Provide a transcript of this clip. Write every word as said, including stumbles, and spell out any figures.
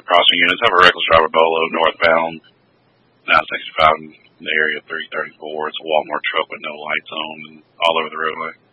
crossing units. Have a reckless driver Bolo northbound, nine sixty-five in the area three thirty-four. It's a Walmart truck with no lights on and all over the roadway.